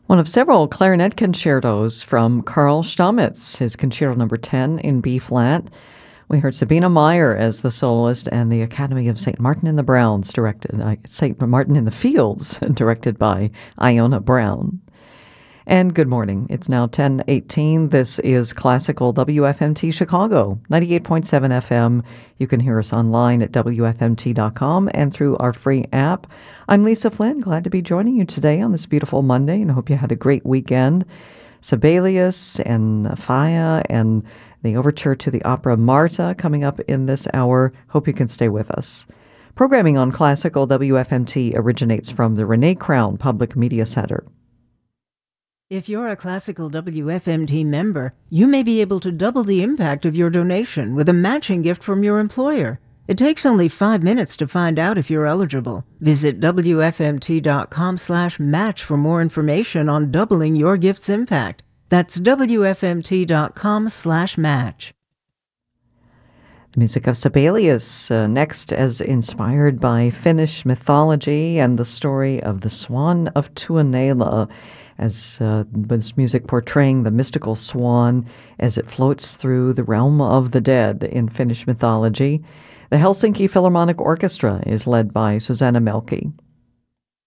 One of several clarinet concertos from Carl Stamitz, his concerto number 10 in B-flat. We heard Sabina Meyer as the soloist and the Academy of St. Martin in the St. Martin in the Fields, directed by Iona Brown. And good morning. It's now 10:18. This is Classical WFMT Chicago, 98.7 FM. You can hear us online at WFMT.com and through our free app. I'm Lisa Flynn. Glad to be joining you today on this beautiful Monday, and I hope you had a great weekend. Sibelius and Faya and the overture to the opera Marta coming up in this hour. Hope you can stay with us. Programming on Classical WFMT originates from the Renee Crown Public Media Center. If you're a Classical WFMT member, you may be able to double the impact of your donation with a matching gift from your employer. It takes only 5 minutes to find out if you're eligible. Visit WFMT.com/match for more information on doubling your gift's impact. That's WFMT.com/match. The music of Sibelius, next as inspired by Finnish mythology and the story of the Swan of Tuonela, as this music portraying the mystical swan as it floats through the realm of the dead in Finnish mythology. The Helsinki Philharmonic Orchestra is led by Susanna Melki.